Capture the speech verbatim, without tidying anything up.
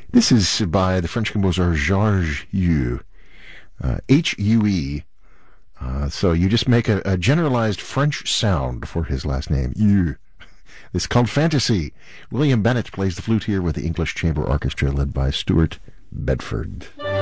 This is by the French composer Georges Hue, uh, H U E. Uh, so you just make a, a generalized French sound for his last name, Hue. This is called Fantasy. William Bennett plays the flute here with the English Chamber Orchestra led by Stuart Bedford.